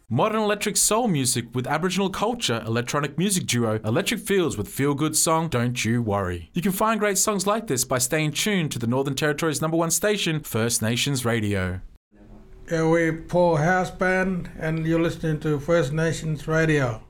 modern electric soul music with Aboriginal culture, electronic music duo Electric Fields with feel-good song Don't You Worry. You can find great songs like this by staying tuned to the Northern Territory's #1 station, First Nations Radio. We're Paul House Band and you're listening to First Nations Radio.